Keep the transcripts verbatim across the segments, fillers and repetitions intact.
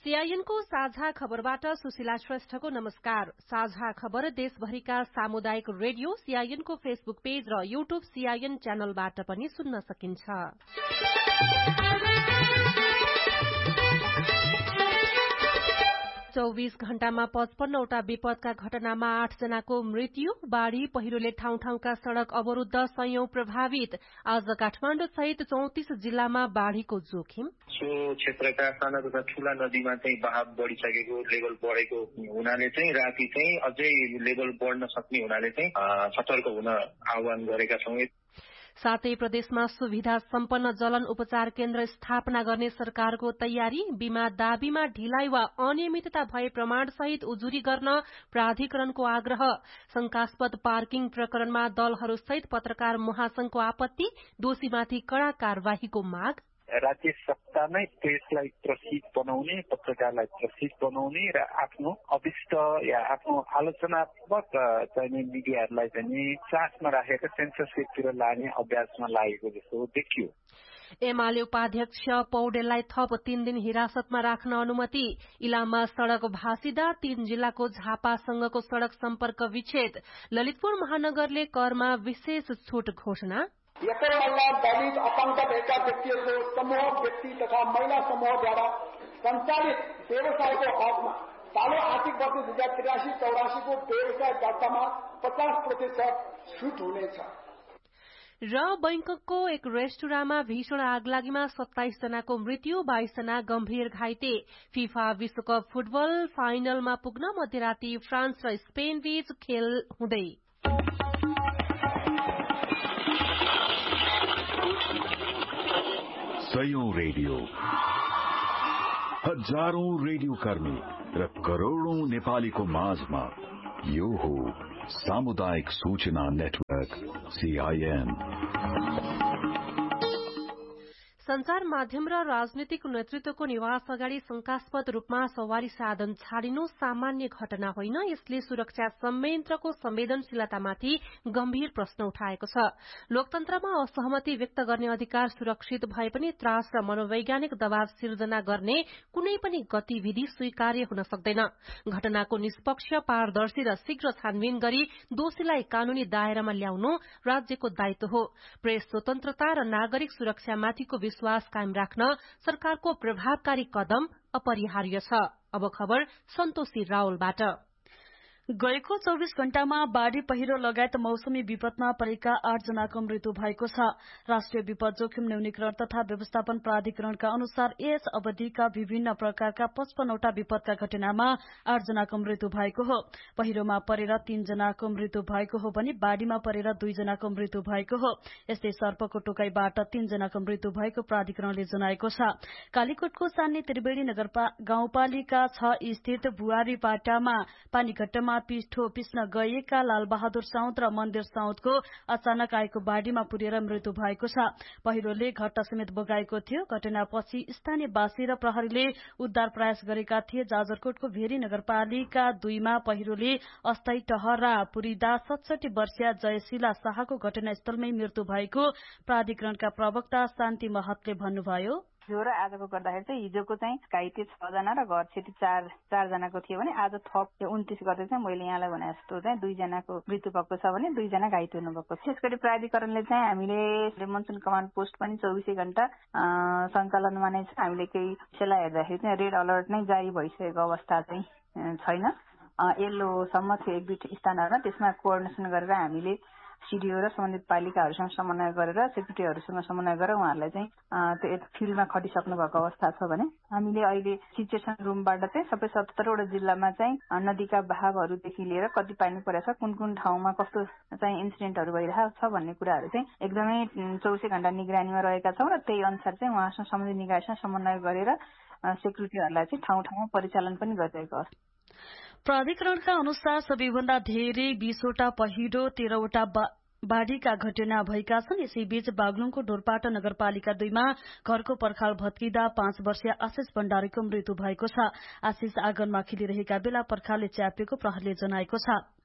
सीआईएनको साझा खबरबाट सुशीला श्रेष्ठको नमस्कार। साझा खबर देशभरिका सामुदायिक रेडियो सीआईएनको फेसबुक पेज र यूट्यूब सीआईएन च्यानलबाट पनि सुन्न सकिन्छ। चौबीस घण्टामा पचपन्नवटा विपदका घटनामा आठ जनाको मृत्यु, बाढ़ी पहिरोले ठाउँ ठाउँका सड़क अवरूद्ध, सयौं प्रभावित। आज काठमाडौँ सहित चौतिस जिल्लामा बाढ़ीको जोखिम। सो क्षेत्रका साना तथा ठूला नदीमा चाहिँ बहाव बढ़िसकेको, लेभल बढेको हुनाले चाहिँ राति चाहिँ अझै लेभल बढ्न सक्ने हुनाले चाहिँ सतर्क हुन आह्वान गरेका छौं। सातै प्रदेशमा सुविधा सम्पन्न जलन उपचार केन्द्र स्थापना गर्ने सरकारको तयारी। बीमा दाबीमा ढिलाइ वा अनियमितता भए प्रमाण सहित उजुरी गर्न प्राधिकरणको आग्रह। शंकास्पद पार्किङ प्रकरणमा दलहरू सहित पत्रकार महासंघको आपत्ति, दोषीमाथि कड़ा कार्यवाहीको माग। राज्य सत्तामै प्रेसलाई त्रसित बनाउने, पत्रकारलाई त्रसित बनाउने र आफ्नो अभिष्ट या आफ्नो आलोचनात्मक चाहिने मिडियाहरूलाई चाहिँ चासमा राखेर सेन्सरसिपतिर लाने अभ्यासमा लागेको जस्तो देखियो। एमाले उपाध्यक्ष पौडेललाई थप तीन दिन हिरासतमा राख्न अनुमति। इलाममा सड़क भासिदा तीन जिल्लाको झापासँगको सड़क सम्पर्क विच्छेद। ललितपुर महानगरले करमा विशेष छूट घोषणा। यसै मल्ला दलित अपंग भएका व्यक्तिहरूको समूह व्यक्ति तथा महिला समूहद्वारा सञ्चालित व्यवसायको हकमा चालू आर्थिक वर्ष दुई हजार त्रियासी चौरासीको व्यवसाय दर्तामा पचास प्रतिशत छूट हुनेछ। र बैंककको एक रेस्टुराँमा भीषण आगलागीमा सत्ताइस जनाको मृत्यु, बाइस जना गम्भीर घाइते। फिफा विश्वकप फुटबल फाइनलमा पुग्न मध्यराती फ्रान्स र स्पेन बीच खेल हुँदै। सयौं रेडियो, हजारौं रेडियो कर्मी र करोड़ौं नेपालीको माझमा यो हो सामुदायिक सूचना नेटवर्क सीआईएन। संचार माध्यम र राजनीतिक नेतृत्वको निवास अगाडि शंकास्पद रूपमा सवारी साधन छाडिनु सामान्य घटना होइन। यसले सुरक्षा संयन्त्रको संवेदनशीलतामाथि गम्भीर प्रश्न उठाएको छ। लोकतन्त्रमा असहमति व्यक्त गर्ने अधिकार सुरक्षित भए पनि त्रास र मनोवैज्ञानिक दबाव सिर्जना गर्ने कुनै पनि गतिविधि स्वीकार्य हुन सक्दैन। घटनाको निष्पक्ष, पारदर्शी र शीघ्र छानबिन गरी दोषीलाई कानूनी दायरामा ल्याउनु राज्यको दायित्व हो। प्रेस स्वतन्त्रता र नागरिक सुरक्षामाथिको विश्वास कायम राख्न सरकारको प्रभावकारी कदम अपरिहार्य छ। अब खबर सन्तोषी रावलबाट। गएको चौबीस घण्टामा बाढ़ी पहिरो लगायत मौसमी विपदमा परेका आठ जनाको मृत्यु भएको छ। राष्ट्रिय विपद जोखिम न्यूनीकरण तथा व्यवस्थापन प्राधिकरणका अनुसार यस अवधिका विभिन्न प्रकारका पचपन्नवटा विपदका घटनामा आठ जनाको मृत्यु भएको हो। पहिरोमा परेर तीन जनाको मृत्यु भएको हो भने बाढ़ीमा परेर दुई जनाको मृत्यु भएको हो। यस्तै सर्पको टोकाईबाट तीन जनाको मृत्यु भएको प्राधिकरणले जनाएको छ। कालीकोटको सान्ने त्रिवेणी गाउँपालिका छ स्थित बुहारीपाटामा पानीघट्टमा पिठो पिस्न गएका लालबहादुर साउद र मन्दिर साउदको अचानक आएको बाढ़ीमा पुरेर मृत्यु भएको छ। पहिरोले घट्ट समेत बगाएको थियो। घटनापछि स्थानीयवासी र प्रहरीले उद्धार प्रयास गरेका थिए। जाजरकोटको भेरी नगरपालिका दुईमा पहिरोले अस्थायी टहरा पुरिदा सतसठी वर्षीय जयशीला शाहको घटनास्थलमै मृत्यु भएको प्राधिकरणका प्रवक्ता शान्ति महतले भन्नुभयो। हिजो र आजको गर्दाखेरि चाहिँ हिजोको चाहिँ घाइते छ जना र घर क्षति चार चार जनाको थियो भने आज थप उन्तिस गते चाहिँ मैले यहाँलाई भने जस्तो चाहिँ दुईजनाको मृत्यु भएको छ भने दुईजना घाइते हुनुभएको छ। विशेष गरी प्राधिकरणले चाहिँ हामीले मनसुन कमान्ड पोस्ट पनि चौबिसै घण्टा सञ्चालनमा नै छ। हामीले केही विषयलाई हेर्दाखेरि चाहिँ रेड अलर्ट नै जारी भइसकेको अवस्था चाहिँ छैन। येल्लोसम्म थियो एक दुई स्थानहरूमा। त्यसमा कोअर्डिनेसन गरेर हामीले सीडीओ र सम्बन्धित पालिकाहरूसँग समन्वय गरेर सेक्रेटरीहरूसँग समन्वय गरेर उहाँहरूलाई चाहिँ त्यो फिल्डमा खटिसक्नु भएको अवस्था छ भने हामीले अहिले सिचुएसन रुमबाट चाहिँ सबै सतहत्तरवटा जिल्लामा चाहिँ नदीका बहावहरूदेखि लिएर कति पानी परेको छ, कुन कुन ठाउँमा कस्तो चाहिँ इन्सिडेन्टहरू भइरहेको छ भन्ने कुराहरू चाहिँ एकदमै चौबिसै घण्टा निगरानीमा रहेका छौँ र त्यही अनुसार चाहिँ उहाँसँग सम्बन्धित निकायसँग समन्वय गरेर सेक्युरिटीहरूलाई चाहिँ ठाउँ ठाउँमा परिचालन पनि गरिरहेको छ। प्राधिकरणका अनुसार सबैभन्दा धेरै बीसवटा पहिरो, तेह्रवटा बाढ़ीका घटना भएका छन्। यसैबीच बागलुङको ढोरपाटा नगरपालिका दुईमा घरको पर्खाल भत्किँदा पाँच वर्षीय आशिष भण्डारीको मृत्यु भएको छ। आशिष आँगनमा खेलिरहेका बेला पर्खालले च्यापेको प्रहरीले जनाएको छ।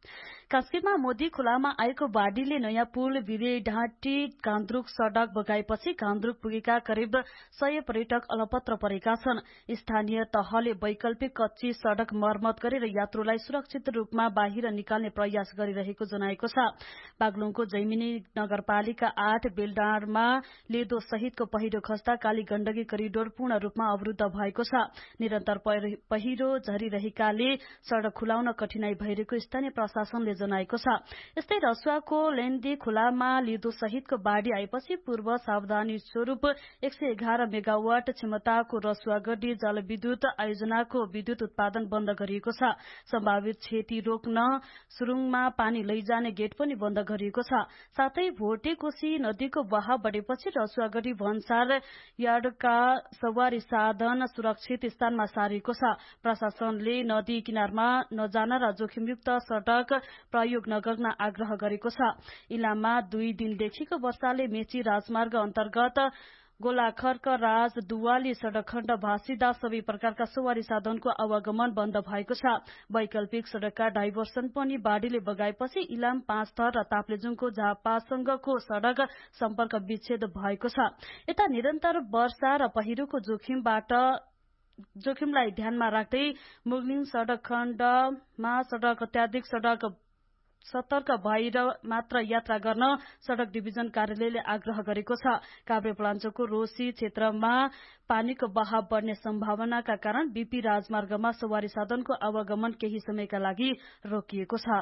कास्कीमा मोदी खोलामा आएको बाढ़ीले नयाँ पुल भिरेढाँटी कान्द्रुक सड़क बगाएपछि कान्द्रुक पुगेका करिब सय पर्यटक अलपत्र परेका छन्। स्थानीय तहले वैकल्पिक कच्ची सड़क मर्मत गरेर यात्रुलाई सुरक्षित रूपमा बाहिर निकाल्ने प्रयास गरिरहेको जनाएको छ। बागलुङको जैमिनी नगरपालिका आठ बेलडाँडमा लेदो सहितको पहिरो खस्दा काली गण्डकी करिडोर पूर्ण रूपमा अवरुद्ध भएको छ। निरन्तर पहिरो झरिरहेकाले सड़क खुलाउन कठिनाई भइरहेको स्थानीय प्रशासनले जनाएको छ। यस्तै रसुवाको लेन्दी खोलामा लिदो सहितको बाढ़ी आएपछि पूर्व सावधानी स्वरूप एक सय एघार मेगावाट क्षमताको रसुवागढ़ी जलविद्युत आयोजनाको विद्युत उत्पादन बन्द गरिएको छ। सम्भावित क्षति रोक्न सुरुङमा पानी लैजाने गेट पनि बन्द गरिएको छ। साथै भोटे कोशी नदीको बहाव बढेपछि रसुवागढ़ी भन्सार यार्डका सवारी साधन सुरक्षित स्थानमा सारिएको छ। प्रशासनले नदी किनारमा नजान र जोखिमयुक्त सड़क प्रयोग नगर्न आग्रह गरेको छ। इलाममा दुई दिनदेखिको वर्षाले मेची राजमार्ग अन्तर्गत गोलाखर्क राज दुवाली सड़क खण्ड भाँसिदा सबै प्रकारका सवारी साधनको आवागमन बन्द भएको छ। वैकल्पिक सड़कका डाइभर्सन पनि बाढ़ीले बगाएपछि इलाम पाँच थर र ताप्लेजुङको झापासँगको सड़क सम्पर्क विच्छेद भएको छ। यता निरन्तर वर्षा र पहिरोको जोखिमबाट जोखिमलाई ध्यानमा राख्दै मुगलिङ सड़क खण्डमा सड़क अत्याधिक सड़क सतर्क भएर मात्र यात्रा गर्न सड़क डिभिजन कार्यालयले आग्रह गरेको छ। काभ्रेपलाञ्चोकको रोसी क्षेत्रमा पानीको बहाव बढ्ने सम्भावनाका कारण बीपी राजमार्गमा सवारी साधनको आवागमन केही समयका लागि रोकिएको छ।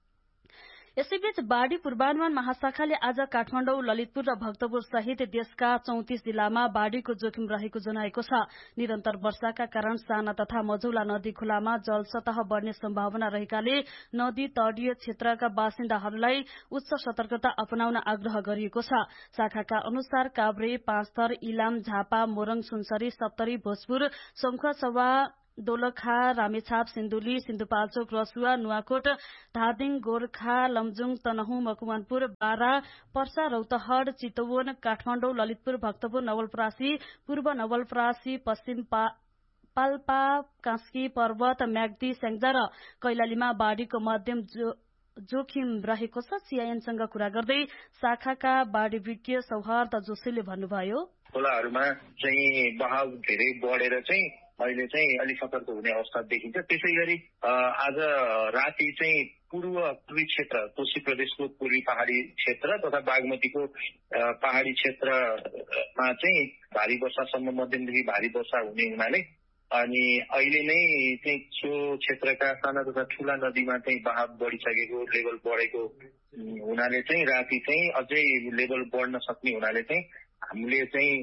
यसैबीच बाढ़ी पूर्वानुमान महाशाखाले आज काठमाडौँ, ललितपुर र भक्तपुर सहित देशका चौतिस जिल्लामा बाढ़ीको जोखिम रहेको जनाएको छ। निरन्तर वर्षाका कारण साना तथा मझौला नदी खोलामा जलसतह बढ्ने सम्भावना रहेकाले नदी तटीय क्षेत्रका बासिन्दाहरूलाई उच्च सतर्कता अपनाउन आग्रह गरिएको छ। शाखाका अनुसार काभ्रे, पाँचथर, इलाम, झापा, मोरङ, सुनसरी, सप्तरी, भोजपुर, सङ्खुवासभा, दोलखा, रामेछाप, सिन्धुली, सिन्धुपाल्चोक, रसुवा, नुवाकोट, धादिङ, गोर्खा, लमजुङ, तनहुँ, मकवानपुर, बारा, पर्सा, रौतहट, चितवन, काठमाडौँ, ललितपुर, भक्तपुर, नवलपरासी, पूर्व नवलपरासी, पश्चिम पाल्पा, कास्की, पर्वत, म्याग्दी, स्याङ्जा र कैलालीमा बाढ़ीको मध्यम जोखिम रहेको छ। सीआईएनसँग कुरा गर्दै शाखाका बाढ़ी विज्ञ सौहार्द जोशीले भन्नुभयो, खोलाहरूमा चाहिँ बहाव धेरै बढेर चाहिँ अहिले चाहिँ अलिक सतर्क हुने अवस्था देखिन्छ। त्यसै गरी आज राति चाहिँ पूर्व पूर्वी क्षेत्र, कोशी प्रदेशको पूर्वी पहाड़ी क्षेत्र तथा बागमतीको पहाड़ी क्षेत्रमा चाहिँ भारी वर्षासम्म मध्यमदेखि भारी वर्षा हुने हुनाले अनि अहिले नै चाहिँ सो क्षेत्रका साना तथा ठूला नदीमा चाहिँ बहाव बढिसकेको, लेभल बढेको हुनाले चाहिँ राति चाहिँ अझै लेभल बढ्न सक्ने हुनाले चाहिँ हामीले चाहिँ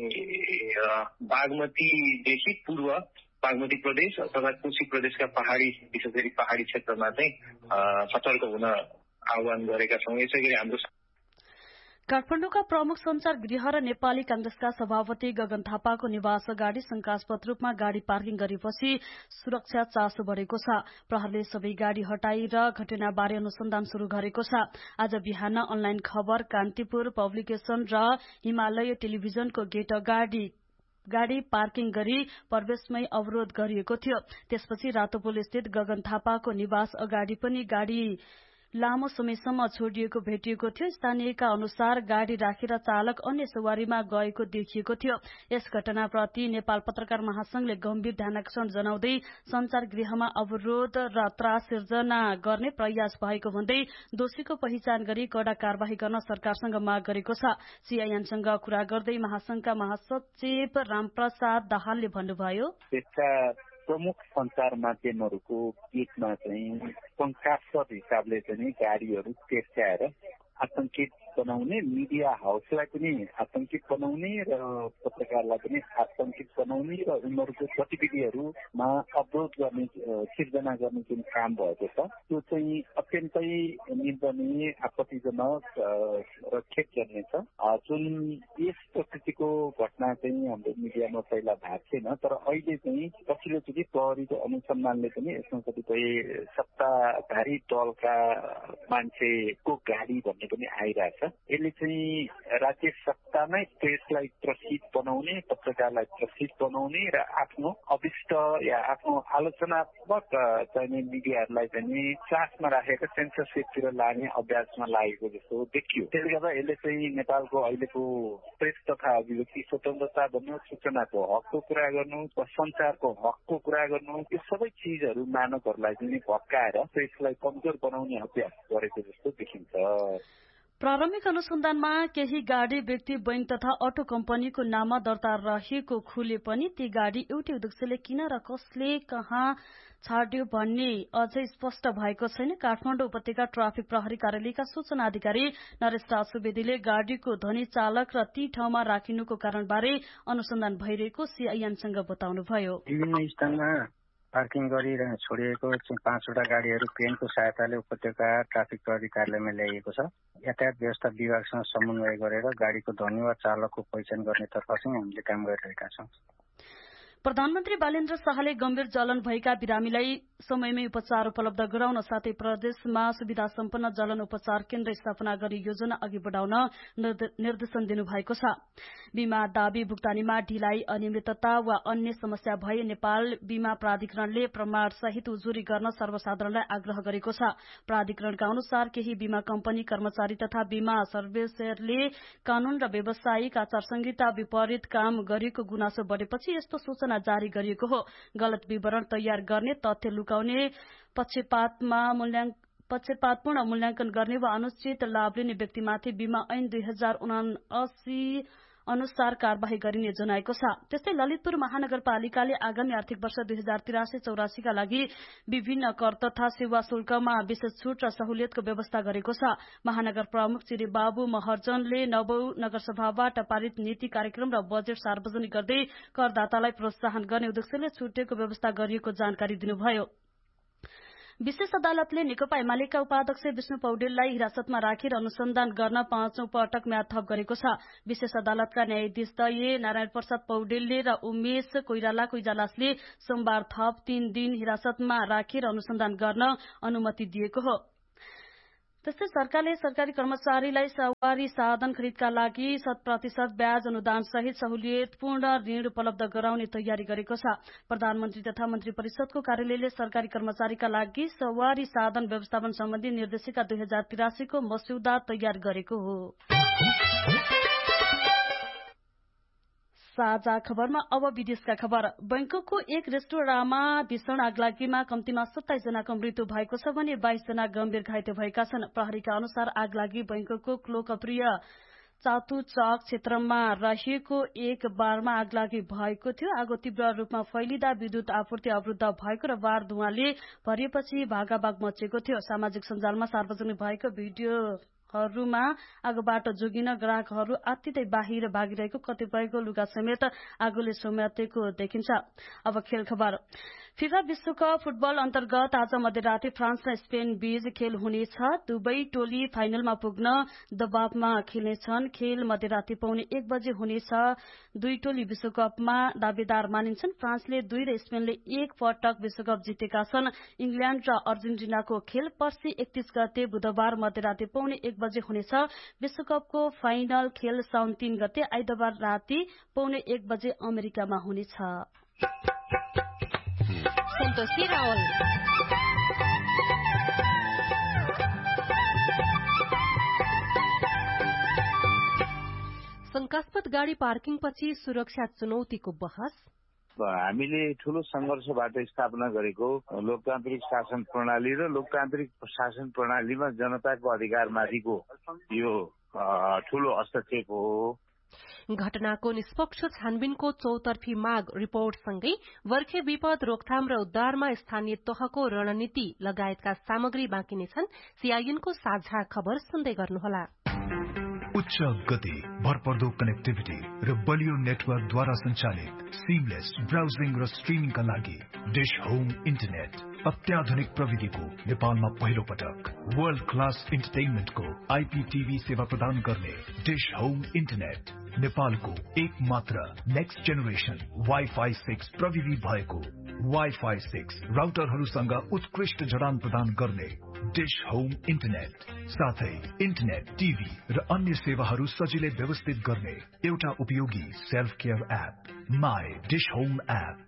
बागमतीदेखि पूर्व बागमती प्रदेश तथा कोशी प्रदेशका पहाड़ी विशेष गरी पहाड़ी क्षेत्रमा चाहिँ सतर्क हुन आह्वान गरेका छौँ। यसै गरी हाम्रो काठमाडौँका प्रमुख संचार गृह र नेपाली कांग्रेसका सभापति गगन थापाको निवास अगाडि शंकास्पद रूपमा गाड़ी पार्किङ गरेपछि सुरक्षा चासो बढ़ेको छ। प्रहरले सबै गाड़ी हटाएर घटनाबारे अनुसन्धान शुरू गरेको छ। आज बिहान अनलाइन खबर, कान्तिपुर पब्लिकेशन र हिमालय टेलिभिजनको गेट अगाडि गाड़ी पार्किङ गरी प्रवेशमै अवरोध गरिएको थियो। त्यसपछि रातोपुल स्थित गगन थापाको निवास अगाडि पनि गाड़ी लामो समयसम्म छोडिएको भेटिएको थियो। स्थानीयका अनुसार गाड़ी राखेर चालक अन्य सवारीमा गएको देखिएको थियो। यस घटनाप्रति नेपाल पत्रकार महासंघले गम्भीर ध्यानाकर्षण जनाउँदै संचार गृहमा अवरोध र त्रास सिर्जना गर्ने प्रयास भएको भन्दै दोषीको पहिचान गरी कड़ा कार्यवाही गर्न सरकारसँग माग गरेको छ। सीआईएनसँग कुरा गर्दै महासंघका महासचिव रामप्रसाद दाहालले भन्नुभयो, प्रमुख संचार माध्यमहरूको गेटमा चाहिँ शंकास्पद हिसाबले चाहिँ गाडीहरू तेर्स्याएर आतंकित बनाउने, मिडिया हाउसलाई पनि आतंकित बनाउने र पत्रकारलाई पनि आतंकित बनाउने र उनीहरूको गतिविधिहरूमा अवरोध गर्ने सिर्जना गर्ने जुन काम भएको छ त्यो चाहिँ अत्यन्तै निन्दनीय, आपत्तिजनक र खेदजन्य छ। जुन यस प्रकृतिको घटना चाहिँ हाम्रो मिडियामा पहिला भएको थिएन, तर अहिले चाहिँ पछिल्लोचोटि प्रहरीको अनुसन्धानले पनि यसमा कतिपय सत्ताधारी दलका मान्छेको गाडी भन्ने पनि आइरहेछ। यसले चाहिँ राज्य सत्तामै प्रेसलाई त्रसित बनाउने, पत्रकारलाई त्रसित बनाउने र आफ्नो अभिष्ट या आफ्नो आलोचनात्मक चाहिने मिडियाहरूलाई चाहिँ चासमा राखेर सेन्सरसिपतिर लाने अभ्यासमा लागेको जस्तो देखियो। त्यसले गर्दा यसले चाहिँ नेपालको अहिलेको प्रेस तथा अभिव्यक्ति स्वतन्त्रता भन्नु, सूचनाको हकको कुरा गर्नु, सञ्चारको हकको कुरा गर्नु, यो सबै चिजहरू मानकहरूलाई चाहिँ भत्काएर प्रेसलाई कमजोर बनाउने अभ्यास गरेको जस्तो देखिन्छ। प्रारम्भिक अनुसन्धानमा केही गाडी व्यक्ति बैंक तथा अटो कम्पनीको नाममा दर्ता रहेको खुले पनि ती गाडी एउटै उद्देश्यले किन र कसले कहाँ छाड्यो भन्ने अझै स्पष्ट भएको छैन। काठमाडौँ उपत्यका ट्राफिक प्रहरी कार्यालयका सूचना अधिकारी नरेश राज सुवेदीले गाडीको धनी चालक र ती ठाउँमा राखिनुको कारणबारे अनुसन्धान भइरहेको सीआईएनसँग बताउनुभयो। विभिन्न स्थानमा पार्किङ गरी छोडिएको पाँचवटा गाडीहरू क्रेनको सहायताले उपत्यका ट्राफिक प्रहरी कार्यालयमा ल्याइएको छ। यातायात व्यवस्था विभागसँग समन्वय गरेर गाडीको धनी वा चालकको पहिचान गर्नेतर्फ चाहिँ हामीले काम गरिरहेका छौँ। प्रधानमन्त्री बालेन्द्र शाहले गम्भीर जलन भएका बिरामीलाई समयमै उपचार उपलब्ध गराउन साथै प्रदेशमा सुविधा सम्पन्न जलन उपचार केन्द्र स्थापना गरी योजना अघि बढ़ाउन निर्देशन दिनुभएको छ। बीमा दावी भुक्तानीमा ढिलाइ, अनियमितता वा अन्य समस्या भए नेपाल बीमा प्राधिकरणले प्रमाण सहित उजुरी गर्न सर्वसाधारणलाई आग्रह गरेको छ। प्राधिकरणका अनुसार केही बीमा कम्पनी कर्मचारी तथा बीमा सर्भिसरले कानून र व्यावसायिक आचार संहिता विपरीत काम गरेको गुनासो बढ़ेपछि यस्तो सूचना जारी गरिएको हो। गलत विवरण तयार गर्ने, तथ्य लुकाउने, पक्षपातमा मूल्याङ्कन पक्षपातपूर्ण मूल्याङ्कन गर्ने वा अनुचित लाभ लिने व्यक्तिमाथि बीमा ऐन दुई हजार उनासी अनुसार कार्यवाही गरिने जनाएको छ। त्यस्तै ललितपुर महानगरपालिकाले आगामी आर्थिक वर्ष दुई हजार तिरासी चौरासीका लागि विभिन्न कर तथा सेवा शुल्कमा विशेष छूट र सहुलियतको व्यवस्था गरेको छ। महानगर प्रमुख चिरे बाबु महर्जनले नवौं नगरसभाबाट पारित नीति कार्यक्रम र बजेट सार्वजनिक गर्दै करदातालाई प्रोत्साहन गर्ने उद्देश्यले छुटेको व्यवस्था गरिएको जानकारी दिनुभयो। विशेष अदालतले नेकपा एमालेका उपाध्यक्ष विष्णु पौडेललाई हिरासतमा राखेर अनुसन्धान गर्न पाँचौं पटक म्याद थप गरेको छ। विशेष अदालतका न्यायाधीश दय नारायण प्रसाद पौडेलले र उमेश कोइरालाको इजलासले सोमबार थप तीन दिन हिरासतमा राखेर अनुसन्धान गर्न अनुमति दिएको हो। त्यस्तै सरकारले सरकारी कर्मचारीलाई सवारी साधन खरिदका लागि शत प्रतिशत ब्याज अनुदान सहित सहुलियतपूर्ण ऋण उपलब्ध गराउने तयारी गरेको छ। प्रधानमन्त्री तथा मन्त्री परिषदको कार्यालयले सरकारी कर्मचारीका लागि सवारी साधन व्यवस्थापन सम्बन्धी निर्देशिका दुई हजार तिरासीको मस्यौदा तयार गरेको हो। साझा खबरमा अब विदेशका खबर। बैंककको एक रेस्टुराँमा भीषण आगलागीमा कम्तीमा सत्ताइस जनाको मृत्यु भएको छ भने बाइस जना गम्भीर घाइते भएका छन्। प्रहरीका अनुसार आगलागी बैंककको लोकप्रिय चातुचक क्षेत्रमा रहेको एक बारमा आगलागी भएको थियो। आगो तीव्र रूपमा फैलिँदा विद्युत आपूर्ति अवरुद्ध भएको र बार धुवाँले भरिएपछि भागाभाग मचेको थियो। सामाजिक सञ्जालमा सार्वजनिक भएको भिडियो हरूमा आगोबाट जोगिन ग्राहकहरू आत्तिदै बाहिर भागिरहेको, कतिपयको लुगा समेत आगोले समातेको देखिन्छ। अब खेल खबर। फिफा विश्वकप फुटबल अन्तर्गत आज मध्यराती फ्रान्स र स्पेन बीच खेल हुनेछ। दुवै टोली फाइनलमा पुग्न दबावमा खेल्नेछन्। खेल मध्यराती पौने एक बजे हुनेछ। दुई टोली विश्वकपमा दावेदार मानिन्छन्। फ्रान्सले दुई र स्पेनले एक पटक विश्वकप जितेका छन्। इंग्ल्याण्ड र अर्जेन्टिनाको खेल पर्सि एकतीस गते बुधबार मध्यराती पौने एक बजे हुनेछ। विश्वकपको फाइनल खेल साउन तीन गते आइतबार राति पौने एक बजे अमेरिकामा हुनेछ। सन्तोषी रावल। शंकास्पद गाडी पार्किङपछि सुरक्षा चुनौतीको बहस। हामीले ठूलो संघर्षबाट स्थापना गरेको लोकतान्त्रिक शासन प्रणाली र लोकतान्त्रिक शासन प्रणालीमा जनताको अधिकारमाथिको यो ठूलो हस्तक्षेप हो। घटनाको निष्पक्ष छानबिनको चौतर्फी माग रिपोर्टसँगै बर्खे विपद रोकथाम र उद्धारमा स्थानीय तहको रणनीति लगायतका सामग्री बाँकी नै छन्। सीआईएनको साझा खबर सुन्दै गर्नुहोला। उच्च गति, भरपर्दो कनेक्टिभिटी र बलियो नेटवर्कद्वारा सञ्चालित सिमलेस ब्राउजिङ र स्ट्रिमिङका लागि डिश होम इन्टरनेट अत्याधुनिक प्रविधिको नेपालमा पहिलो पटक वर्ल्ड क्लास इन्टरटेनमेन्टको आइपीटीभी सेवा प्रदान गर्ने डिश होम इन्टरनेट, नेपालको एक मात्र नेक्स्ट जेनेरेसन वाइफाई सिक्स प्रविधि भएको वाइफाई सिक्स राउटरहरूसँग उत्कृष्ट जडान प्रदान गर्ने डिश होम इन्टरनेट, साथै इन्टरनेट, टिभी र अन्य सेवाहरू सजिलै व्यवस्थित गर्ने एउटा उपयोगी self care app my dish home app.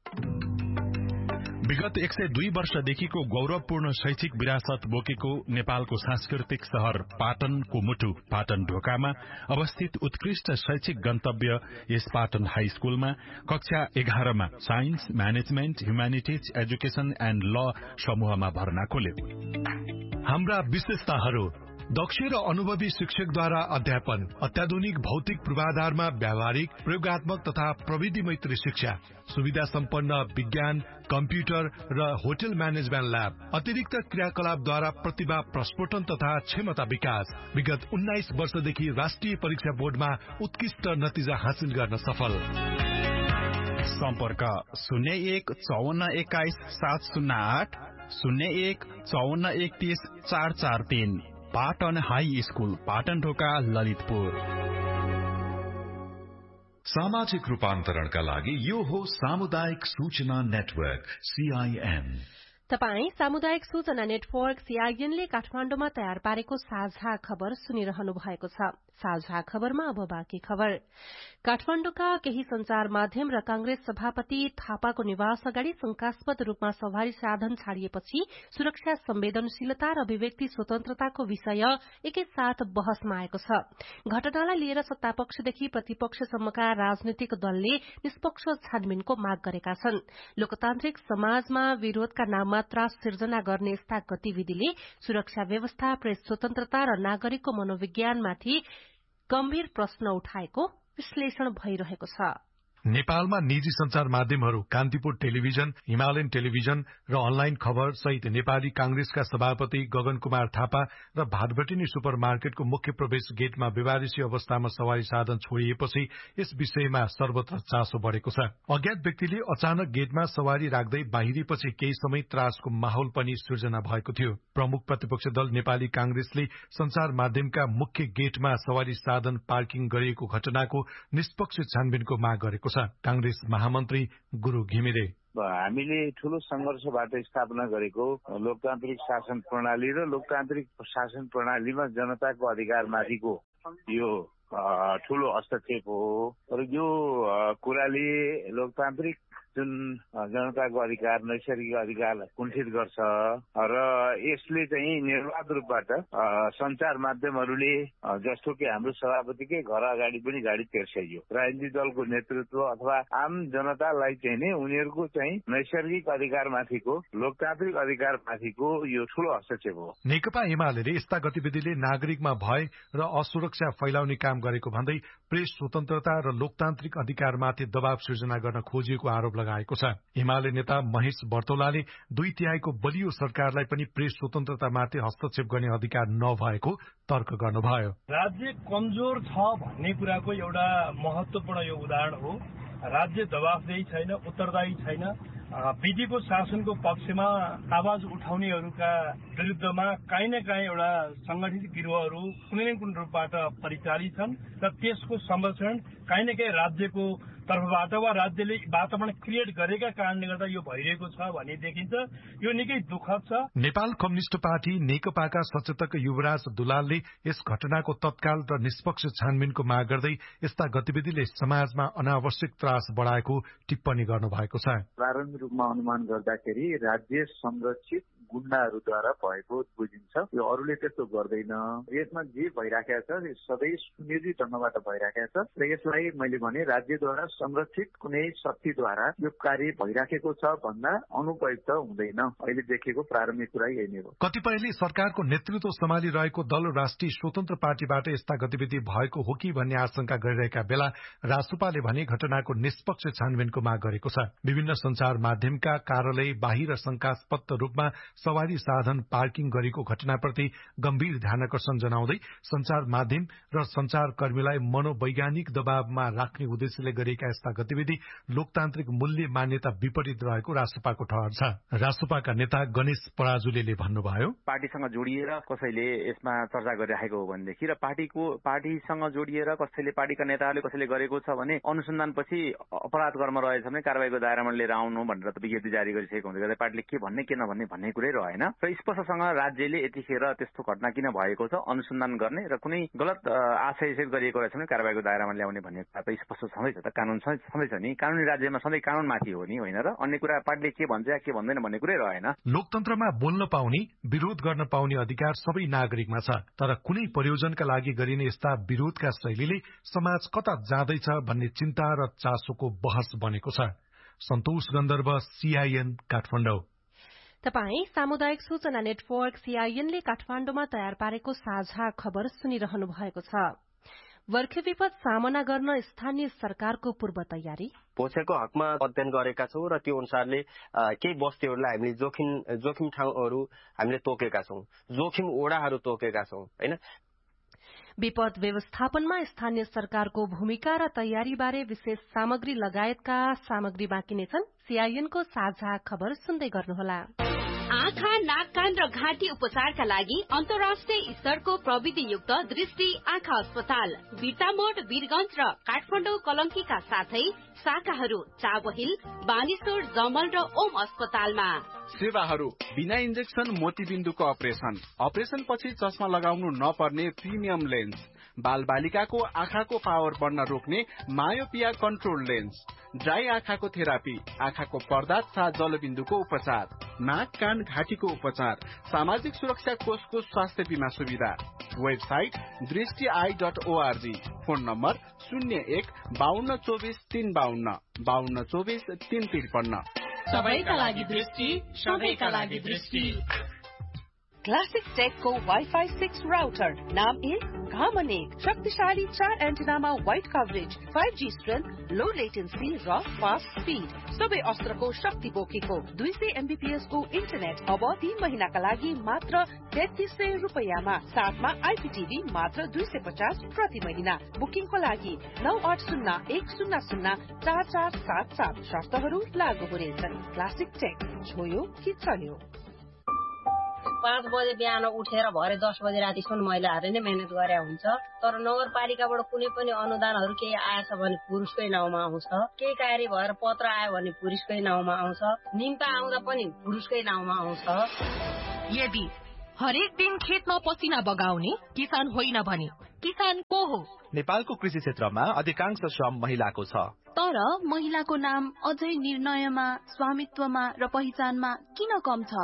विगत एक सय दुई वर्षदेखिको गौरवपूर्ण शैक्षिक विरासत बोकेको नेपालको सांस्कृतिक शहर पाटनको मुटु पाटन ढोकामा अवस्थित उत्कृष्ट शैक्षिक गन्तव्य यस पाटन हाई स्कूलमा कक्षा एघारमा science, management, humanities, education and ल समूहमा भर्ना खोल्यो। हाम्रा विशेषताहरू: दक्ष र अनुभवी शिक्षकद्वारा अध्यापन, अत्याधुनिक भौतिक पूर्वाधारमा व्यावहारिक, प्रयोगात्मक तथा प्रविधि मैत्री शिक्षा, सुविधा सम्पन्न विज्ञान, कम्प्युटर र होटल म्यानेजमेन्ट ल्याब, अतिरिक्त क्रियाकलापद्वारा प्रतिभा प्रस्फोटन तथा क्षमता विकास। विगत उन्नाइस वर्षदेखि राष्ट्रिय परीक्षा बोर्डमा उत्कृष्ट नतिजा हासिल गर्न सफल। सम्पर्क शून्य एक चौवन्न एक्काइस सात शून्य आठ, शून्य एक चौवन्न एकतीस चार चार तीन। पाटन हाई स्कूल, पाटन ढोका, ललितपुर। सामाजिक रूपान्तरणका लागि यो हो सामुदायिक सूचना नेटवर्क सीआईएन। तपाई सामुदायिक सूचना नेटवर्क सीआईएन ले काठमाण्डुमा तयार पारेको साझा खबर सुनिरहनु भएको छ। साझा खबरमा अब बाँकी खबर। काठमाण्डुका केही संचार माध्यम र कांग्रेस सभापति थापाको निवास अगाडि शंकास्पद रूपमा सवारी साधन छाडिएपछि सुरक्षा संवेदनशीलता र अभिव्यक्ति स्वतन्त्रताको विषय एकैसाथ बहसमा आएको छ। घटनालाई लिएर सत्तापक्षदेखि प्रतिपक्षसम्मका राजनीतिक दलले निष्पक्ष छानबिनको माग गरेका छन्। लोकतान्त्रिक समाजमा विरोधका नाममा त्रास सिर्जना गर्ने यस्ता गतिविधिले सुरक्षा व्यवस्था, प्रेस स्वतन्त्रता र नागरिकको मनोविज्ञानमाथि गम्भीर प्रश्न उठाएको विश्लेषण भइरहेको छ। नेपालमा निजी संचार माध्यमहरू कान्तिपुर टेलिभिजन, हिमालयन टेलिभिजन र अनलाइन खबर सहित नेपाली कांग्रेसका सभापति गगन कुमार थापा र भाटभटिनी सुपर मार्केटको मुख्य प्रवेश गेटमा बेवारिसी अवस्थामा सवारी साधन छोडिएपछि यस विषयमा सर्वत्र चासो बढ़ेको छ। अज्ञात व्यक्तिले अचानक गेटमा सवारी राख्दै बाहिरिएपछि केही समय त्रासको माहौल पनि सृजना भएको थियो। प्रमुख प्रतिपक्ष दल नेपाली कांग्रेसले संचार माध्यमका मुख्य गेटमा सवारी साधन पार्किङ गरिएको घटनाको निष्पक्ष छानबिनको माग गरेको छ। कांग्रेस महामन्त्री गुरु घिमिरे: हामीले ठूलो संघर्षबाट स्थापना गरेको लोकतान्त्रिक शासन प्रणाली र लोकतान्त्रिक शासन प्रणालीमा जनताको अधिकारमाथिको यो ठूलो हस्तक्षेप हो र यो कुराले लोकतान्त्रिक जुन जनताको अधिकार, नैसर्गिक अधिकारलाई कुण्ठित गर्छ र यसले चाहिँ निर्वाध रूपबाट संचार माध्यमहरूले जस्तो कि हाम्रो सभापतिकै घर अगाडि पनि गाडी तेर्स्याइयो। राजनीतिक दलको नेतृत्व अथवा आम जनतालाई चाहिँ नै उनीहरूको चाहिँ नैसर्गिक अधिकारमाथिको, लोकतान्त्रिक अधिकारमाथिको यो ठूलो हस्तक्षेप हो। नेकपा एमाले यस्ता गतिविधिले नागरिकमा भय र असुरक्षा फैलाउने काम गरेको भन्दै प्रेस स्वतन्त्रता र लोकतान्त्रिक अधिकारमाथि दबाव सृजना गर्न खोजिएको आरोप लगाएको छ। एमाले नेता महेश बर्तौलाले दुई तिहाईको बलियो सरकारलाई पनि प्रेस स्वतन्त्रतामाथि हस्तक्षेप गर्ने अधिकार नभएको तर्क गर्नुभयो। राज्य कमजोर छ भन्ने कुराको एउटा महत्वपूर्ण यो उदाहरण हो। राज्य दबावदेही छैन, उत्तरदायी छैन। विधिको शासनको पक्षमा आवाज उठाउनेहरूका विरुद्धमा काहीँ न काहीँ एउटा संगठित गिरोहहरू कुनै न कुनै रूपबाट परिचालित छन् र त्यसको संरक्षण काहीँ न काहीँ राज्यको तर्फबाट वा राज्यले वातावरण क्रिएट गरेका कारणले गर्दा यो भइरहेको छ भन्ने देखिन्छ। यो निकै दुःखद छ। नेपाल कम्युनिष्ट पार्टी नेकपाका सचेतक युवराज दुलालले यस घटनाको तत्काल र निष्पक्ष छानबिनको माग गर्दै यस्ता गतिविधिले समाजमा अनावश्यक त्रास बढ़ाएको टिप्पणी गर्नुभएको छ। प्रारम्भिक रूपमा अनुमान गर्दाखेरि राज्य संरक्षित गुण्डाहरूद्वारा भएको बुझिन्छ। यो अरूले त्यस्तो गर्दैन। यसमा जे भइराखेको छ सधैँ सुनियोजित ढंगबाट भइराखेको छ र यसलाई मैले भने राज्यद्वारा संरक्षित कुनै शक्तिद्वारा यो कार्य भइराखेको छ भन्दा अनुपयुक्त हुँदैन। अहिले देखेको प्रारम्भिक कुरा यही नै हो। कतिपयले सरकारको नेतृत्व सम्हालिरहेको दल राष्ट्रिय स्वतन्त्र पार्टीबाट यस्ता गतिविधि भएको हो कि भन्ने आशंका गरिरहेका बेला रासुपाले भने घटनाको निष्पक्ष छानबिनको माग गरेको छ। विभिन्न संचार माध्यमका कार्यालय बाहिर शंकास्पद रूपमा सवारी साधन पार्किङ गरेको घटनाप्रति गम्भीर ध्यानकर्षण जनाउँदै संचार माध्यम र संचार कर्मीलाई मनोवैज्ञानिक दबावमा राख्ने उद्देश्यले गरिएका यस्ता गतिविधि लोकतान्त्रिक मूल्य मान्यता विपरीत रहेको रासपाको ठहर छ। रासपाका नेता गणेश पराजुले भन्नुभयो, पार्टीसँग जोडिएर कसैले यसमा चर्चा गरिराखेको हो भनेदेखि र पार्टीको पार्टीसँग जोडिएर कसैले पार्टीका नेताहरूले कसैले गरेको छ भने अनुसन्धानपछि अपराध कर्म रहेछ भने कारबाहीको दायरामा लिएर आउनु भनेर त विज्ञप्ति जारी गरिसकेको हुन्छ। गर्दा पार्टीले के भन्ने के नभन्ने भन्ने कुरै रहेन र स्पष्टसँग राज्यले यतिखेर त्यस्तो घटना किन भएको छ अनुसन्धान गर्ने र कुनै गलत आशयसित गरिएको रहेछ भने कारबाहीको दायरामा ल्याउने भन्ने कुरा त स्पष्ट छँदैछ। त कानून छँदैछ नि, कानुनी राज्यमा सधैँ कानून माथि हो नि, होइन र अन्य कुरा पार्टीले के भन्छ या के भन्दैन भन्ने कुरै रहेन। लोकतन्त्रमा बोल्न पाउने, विरोध गर्न पाउने अधिकार सबै नागरिकमा छ, तर कुनै प्रयोजनका लागि गरिने यस्ता विरोधका शैलीले समाज कता जाँदैछ भन्ने चिन्ता र चासोको बहस बनेको छ। सन्तोष गन्धर्व, सीआईएन, काठमाडौँ। तपाई सामुदायिक सूचना नेटवर्क सीआईएनले काठमाडौँमा तयार पारेको साझा खबर सुनिरहनु भएको छ। वर्खे विपद सामना गर्न स्थानीय सरकारको पूर्व तयारी। पोछेको हकमा अध्ययन गरेका छौं र त्यो अनुसारले केही बस्तीहरूलाई हामीले जोखिम जोखिम ठाउँहरू हामीले तोकेका छौं, जोखिम ओडाहरू तोकेका छौं, हैन। विपद व्यवस्थापनमा स्थानीय सरकारको भूमिका र तयारी बारे विशेष सामग्री लगायतका सामग्री बाँकी नै छन्। सीआईएनको साझा खबर सुन्दै गर्नुहोला। आँखा, नाक, कान र घाँटी उपचारका लागि अन्तर्राष्ट्रिय स्तरको प्रविधियुक्त दृष्टि आँखा अस्पताल बिर्तामोड, वीरगंज र काठमाडौँ कलंकीका साथै शाखाहरू चाबहिल, बानेश्वर, जमल र ओम अस्पतालमा। सेवाहरू बिना इन्जेक्सन मोतीबिन्दुको अपरेसन, अपरेसन पछि चस्मा लगाउनु नपर्ने प्रिमियम लेन्स, बाल बालिकाको आँखाको पावर बढ्न रोक्ने मायोपिया कन्ट्रोल लेन्स, ड्राई आँखाको थेरापी, आँखाको पर्दा तथा जलबिन्दुको उपचार, नाक, कान, घाँटीको उपचार, सामाजिक सुरक्षा कोषको स्वास्थ्य बीमा सुविधा। वेबसाइट दृष्टि I dot ORG. Phone number शून्य एक बाहन्न चौबिस तीन बाहन्न बाहन्न चौबिस तीन त्रिपन्न। सबैका लागि दृष्टि, सबैका लागि दृष्टि। क्लासिक टेकको वाइफाई सिक्स राउटर नाम एक, घामन एक, शक्तिशाली चार एन्टिनामा wide coverage, five G strength, लो लेटेन्सी र फास्ट स्पिड, सबै अस्त्रको शक्ति बोकेको दुई सय एमबीपीएस को इन्टरनेट अब तीन महिनाका लागि मात्र तेत्तीस सय रुपियाँमा, साथमा आइपीटीभी मात्र दुई सय पचास प्रति महिना। बुकिङको लागि नौ आठ शून्य एक शून्य शून्य चार चार सात सात। शर्तहरू लागू हुनेछन्। क्लासिक टेक, छोयो कि चल्यो। पाँच बजे बिहान उठेर भरे दस बजे रातिसम्म महिलाहरूले नै मेहनत गरे हुन्छ, तर नगरपालिकाबाट कुनै पनि अनुदानहरू केही आएछ भने पुरुषकै नाउँमा आउँछ, केही कार्य भएर पत्र आयो भने पुरुषकै नाउँमा आउँछ, निम्ता आउँदा पनि पुरुषकै नाउँमा आउँछ। यदि हरेक दिन खेतमा पसिना बगाउने किसान होइन भने किसान को हो? नेपालको कृषि क्षेत्रमा अधिकांश श्रम महिलाको छ, तर महिलाको नाम अझै निर्णयमा, स्वामित्वमा र पहिचानमा किन कम छ?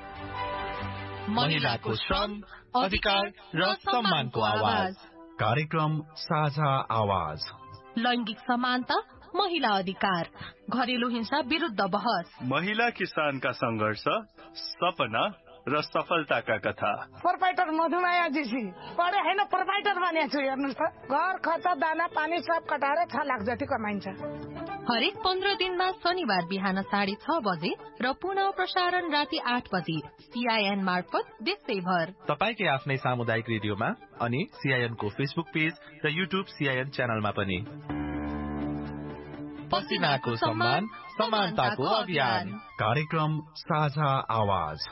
महिलाको श्रम, अधिकार र सम्मानको आवाज। कार्यक्रम साझा आवाज। लैंगिक समानता, महिला अधिकार, घरेलु हिंसा विरुद्ध बहस, महिला किसानका संघर्ष, सपना र सफलताका कथा। प्रोपाइटर मधुमाया जीसी पढे होइन, प्रोपाइटर बनेको छु। हेर्नुहोस् त, घर खर्च, दाना पानी सब कटाएर छ लाख जति कमाइन्छ। हरेक पन्ध्र दिनमा शनिबार बिहान साढे छ बजे र पुनः प्रसारण राति आठ बजे सीआईएन मार्फत देशैभर तपाईकै आफ्नै सामुदायिक रेडियोमा अनि सीआईएन को फेसबुक पेज र युट्युब सीआईएन च्यानलमा पनि। पसिनाको सम्मान, समानताको अभियान। कार्यक्रम साझा आवाज।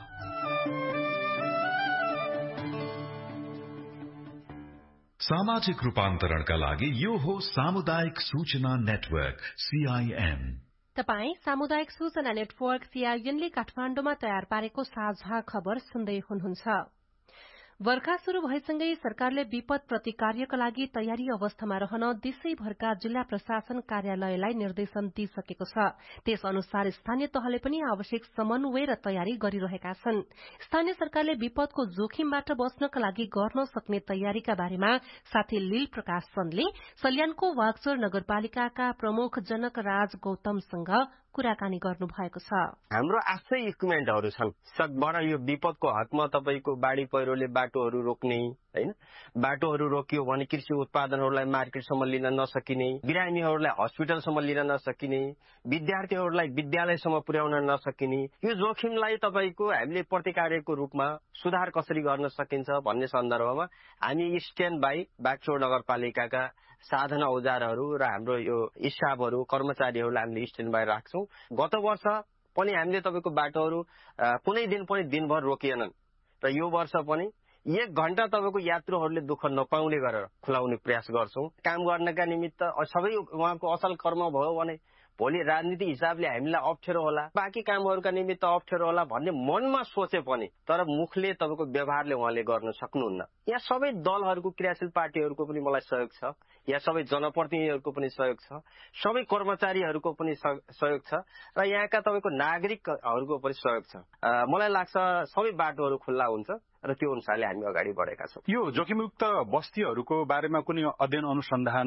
सामाजिक रूपान्तरणका लागि यो हो सामुदायिक सूचना नेटवर्क सीआईएन। तपाई सामुदायिक सूचना नेटवर्क सीआईएनले काठमाडौँमा तयार पारेको साझा खबर सुन्दै हुनुहुन्छ। वर्षा शुरू भएसँगै सरकारले विपद प्रतिकार्यका लागि तयारी अवस्थामा रहन देशैभरका जिल्ला प्रशासन कार्यालयलाई निर्देशन दिइसकेको छ। त्यस अनुसार स्थानीय तहले पनि आवश्यक समन्वय र तयारी गरिरहेका छन्। स्थानीय सरकारले विपदको जोखिमबाट बच्नका लागि गर्न सक्ने तयारीका बारेमा साथी लील प्रकाश चन्दले सल्यानको वागचौर नगरपालिकाका प्रमुख जनक राज गौतमसँग कुराकानी गर्नु भएको छ। हाम्रो आफ्नै इक्विपमेन्टहरू छन्, सकभर यो विपदको हकमा तपाईँको बाढी पहिरोले बाटोहरू रोक्ने हैन, बाटोहरू रोकियो भने कृषि उत्पादनहरूलाई मार्केटसम्म लिन नसकिने, बिरामीहरूलाई हस्पिटलसम्म लिन नसकिने, विद्यार्थीहरूलाई विद्यालयसम्म पुर्याउन नसकिने, यो जोखिमलाई तपाईँको हामीले प्रतिकार्यको रूपमा सुधार कसरी गर्न सकिन्छ भन्ने सन्दर्भमा हामी स्ट्यान्ड बाई बागचौर नगरपालिकाका साधन औजारहरू र हाम्रो यो स्टाफहरू कर्मचारीहरूलाई हामीले स्ट्यान्ड बाई राख्छौं। गत वर्ष पनि हामीले तपाईँको बाटोहरू कुनै दिन पनि दिनभर रोकिएनन् र यो वर्ष पनि एक घण्टा तपाईँको यात्रुहरूले दुःख नपाउने गरेर खुलाउने प्रयास गर्छौं। काम गर्नका निमित्त सबै उहाँको असल कर्म भयो भने भोलि राजनीतिक हिसाबले हामीलाई अप्ठ्यारो होला, बाँकी कामहरूका निमित्त अप्ठ्यारो होला भन्ने मनमा सोचे पनि तर मुखले तपाईँको व्यवहारले उहाँले गर्न सक्नुहुन्न। यहाँ सबै दलहरूको क्रियाशील पार्टीहरूको पनि मलाई सहयोग छ, यहाँ सबै जनप्रतिनिधिहरूको पनि सहयोग छ, सबै कर्मचारीहरूको पनि सहयोग छ र यहाँका तपाईँको नागरिकहरूको पनि सहयोग छ। मलाई लाग्छ सबै बाटोहरू खुल्ला हुन्छ र त्यो अनुसारले हामी अगाडि बढेका छौँ। यो जोखिमयुक्त बस्तीहरूको बारेमा कुनै अध्ययन अनुसन्धान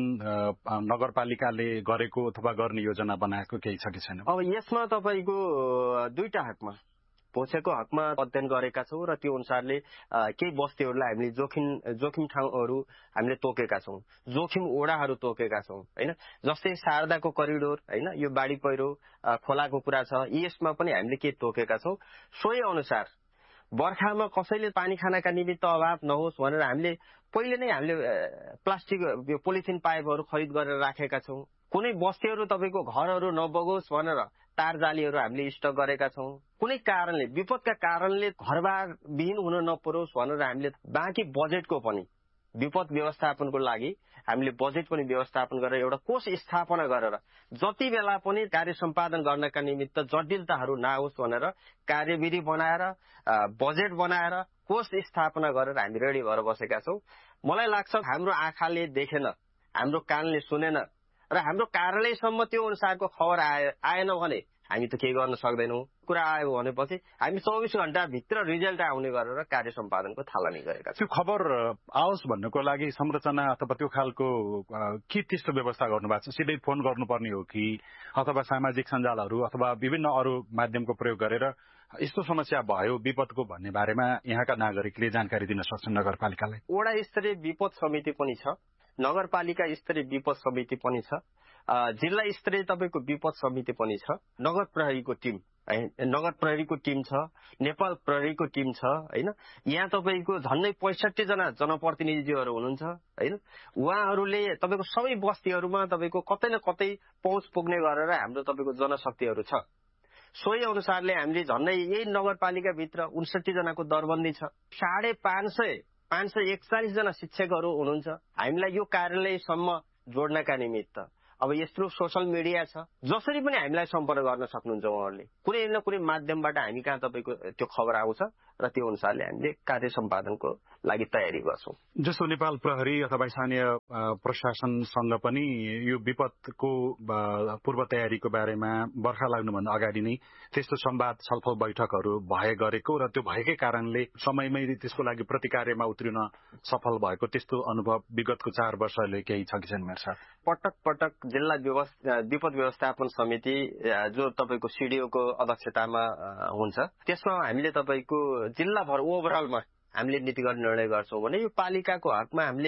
नगरपालिकाले गरेको अथवा गर्ने योजना बनाएको केही छ कि छैन? अब यसमा तपाईँको दुईटा हकमा, पोछेको हकमा अध्ययन गरेका छौँ र त्यो अनुसारले केही बस्तीहरूलाई हामीले जोखिम जोखिम ठाउँहरू हामीले तोकेका छौँ, जोखिम ओडाहरू तोकेका छौँ हैन। जस्तै शारदाको करिडोर हैन, यो बाढी पहिरो खोलाको कुरा छ, यसमा पनि हामीले के तोकेका छौँ। सोही अनुसार बर्खामा कसैले पानी खानाका निमित्त अभाव नहोस् भनेर हामीले पहिले नै हामीले प्लास्टिक यो पोलिथिन पाइपहरू खरिद गरेर राखेका छौँ। कुनै बस्तीहरू तपाईँको घरहरू नबगोस् भनेर तार जालीहरू हामीले स्टक गरेका छौँ। कुनै कारणले विपदका कारणले घरबार विहीन हुन नपरोस् भनेर हामीले बाँकी बजेटको पनि विपद व्यवस्थापनको लागि हामीले बजेट पनि व्यवस्थापन गरेर एउटा कोष स्थापना गरेर जति बेला पनि कार्य सम्पादन गर्नका निमित्त जटिलताहरू नहोस् भनेर कार्यविधि बनाएर बजेट बनाएर कोष स्थापना गरेर हामी रेडी भएर बसेका छौँ। मलाई लाग्छ हाम्रो आँखाले देखेन, हाम्रो कानले सुनेन र हाम्रो कार्यालयसम्म त्यो अनुसारको खबर आए आएन भने हामी त केही गर्न सक्दैनौँ। कुरा आयो भनेपछि हामी चौबिस घण्टा भित्र रिजल्ट आउने गरेर कार्य सम्पादनको थालनी गरेका छौँ। त्यो खबर आओस् भन्नको लागि संरचना अथवा त्यो खालको के त्यस्तो व्यवस्था गर्नु भएको छ? सिधै फोन गर्नुपर्ने हो कि अथवा सामाजिक सञ्जालहरू अथवा विभिन्न अरू माध्यमको प्रयोग गरेर यस्तो समस्या भयो विपदको भन्ने बारेमा यहाँका नागरिकले जानकारी दिन सक्छन् नगरपालिकालाई? वडा स्तरीय विपद समिति पनि छ, नगरपालिका स्तरीय विपद समिति पनि छ, जिल्ला स्तरीय तपाईँको विपद समिति पनि छ, नगर प्रहरीको टिम नगर प्रहरीको टिम छ, नेपाल प्रहरीको टिम छ हैन। यहाँ तपाईँको झन्डै पैंसठी जना जनप्रतिनिधिहरू हुनुहुन्छ हैन। उहाँहरूले तपाईँको सबै बस्तीहरूमा तपाईँको कतै न कतै पहुँच पुग्ने गरेर हाम्रो तपाईँको जनशक्तिहरू छ। सोही अनुसारले हामीले झन्डै यही नगरपालिकाभित्र उन्सठी जनाको दरबन्दी छ, साढे पाँच सय पाँच सय एकचालिस जना शिक्षकहरू हुनुहुन्छ। हामीलाई यो कार्यालयसम्म जोड्नका निमित्त अब यत्रो सोशल मिडिया छ, जसरी पनि हामीलाई सम्पर्क गर्न सक्नुहुन्छ उहाँहरूले। कुनै न कुनै माध्यमबाट हामी कहाँ तपाईँको त्यो खबर आउँछ र त्यो अनुसारले हामीले कार्य सम्पादनको लागि तयारी गर्छौँ। जस्तो नेपाल प्रहरी अथवा स्थानीय प्रशासनसँग पनि यो विपदको पूर्व तयारीको बारेमा बर्खा लाग्नुभन्दा अगाडि नै त्यस्तो संवाद छलफल बैठकहरू भए गरेको र त्यो भएकै कारणले समयमै त्यसको लागि प्रतिकार्यमा उत्रिन सफल भएको त्यस्तो अनुभव विगतको चार वर्षले केही छ कि छैन? मेरो साथ पटक पटक जिल्ला विपद व्यवस्थापन समिति जो तपाईँको सिडिओको अध्यक्षतामा हुन्छ, त्यसमा हामीले तपाईँको जिल्लाभर ओभरअलमा हामीले नीतिगत निर्णय गर्छौँ भने यो पालिकाको हकमा हामीले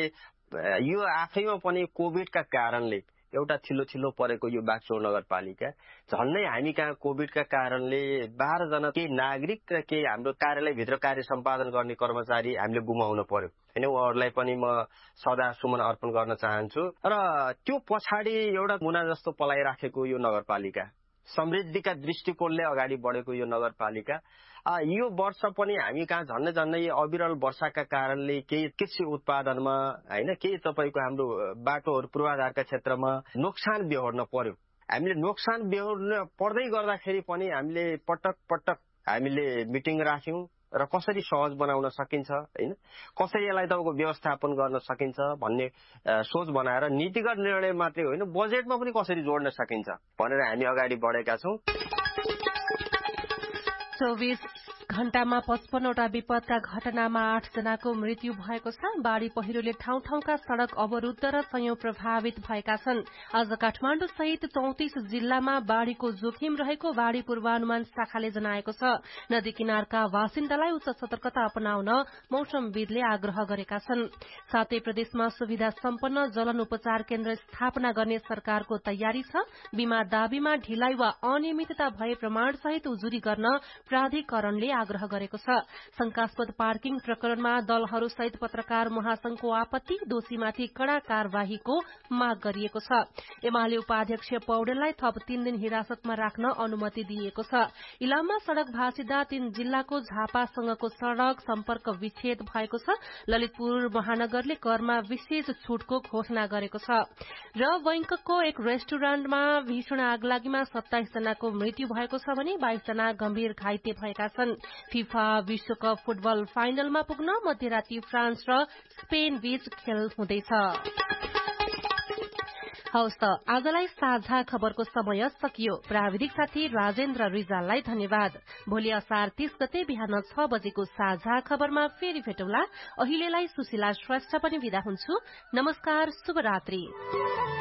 यो आफैमा पनि कोभिडका कारणले एउटा थिलो थिलो परेको यो बागचौर नगरपालिका झन्डै हामी कहाँ कोभिडका कारणले बाह्र जना केही नागरिक र केही हाम्रो कार्यालयभित्र कार्य सम्पादन गर्ने कर्मचारी हामीले गुमाउन पर्यो हैन। उहाँहरूलाई पनि म सदा सुमन अर्पण गर्न चाहन्छु। र त्यो पछाडि एउटा मुना जस्तो पलाइराखेको यो नगरपालिका, समृद्धिका दृष्टिकोणले अगाडि बढेको यो नगरपालिका यो वर्ष पनि हामी कहाँ झन्डै झन्डै अविरल वर्षाका कारणले केही कृषि उत्पादनमा हैन, केही तपाईँको हाम्रो बाटोहरू पूर्वाधारका क्षेत्रमा नोक्सान बेहोर्न पर्यो। हामीले नोक्सान बेहोर्न पर्दै गर्दाखेरि पनि हामीले पटक पटक हामीले मिटिङ राख्यौं र कसरी सहज बनाउन सकिन्छ हैन, कसरी यसलाई तपाईँको व्यवस्थापन गर्न सकिन्छ भन्ने सोच बनाएर नीतिगत निर्णय मात्रै होइन बजेटमा पनि कसरी जोड्न सकिन्छ भनेर हामी अगाडि बढेका छौं। चौबिस घण्टामा पचपन्नवटा विपदका घटनामा आठ जनाको मृत्यु भएको छ। बाढ़ी पहिरोले ठाउँ ठाउँका सड़क अवरूद्ध र संयौं प्रभावित भएका छन्। आज काठमाण्डु सहित चौतिस जिल्लामा बाढ़ीको जोखिम रहेको बाढ़ी पूर्वानुमान शाखाले जनाएको छ। नदी किनारका बासिन्दालाई उच्च सतर्कता अपनाउन मौसमविदले आग्रह गरेका छन्। सातै प्रदेशमा सुविधा सम्पन्न जलन उपचार केन्द्र स्थापना गर्ने सरकारको तयारी छ। बीमा दावीमा ढिलाइ वा अनियमितता भए प्रमाणसहित उजुरी गर्न प्राधिकरणले आग्रह गरेको छ। शंकास्पद पार्किङ प्रकरणमा दलहरूसहित पत्रकार महासंघको आपत्ति, दोषीमाथि कड़ा कार्यवाहीको माग गरिएको छ। एमाले उपाध्यक्ष पौडेललाई थप तीन दिन हिरासतमा राख्न अनुमति दिएको छ। इलाममा सड़क भाँसिदा तीन जिल्लाको झापासँगको सड़क सम्पर्क विच्छेद भएको छ। ललितपुर महानगरले करमा विशेष छूटको घोषणा गरेको छ। र बैंककको एक रेस्टुरेन्टमा भीषण आगलागीमा सत्ताइस जनाको मृत्यु भएको छ भने बाइस जना गम्भीर घाइते भएका छन्। फिफा विश्वकप फुटबल फाइनलमा पुग्न मध्यराती फ्रान्स र स्पेन बीच खेल हुँदैछ। हवस् त आजलाई साझा खबरको समय सकियो। प्राविधिक साथी राजेन्द्र रिजाललाई धन्यवाद। भोलि असार तीस गते बिहान छ बजेको साझा खबरमा फेरि भेटौँला। अहिलेलाई सुशीला श्रेष्ठ पनि बिदा हुन्छु। नमस्कार, शुभरात्रि।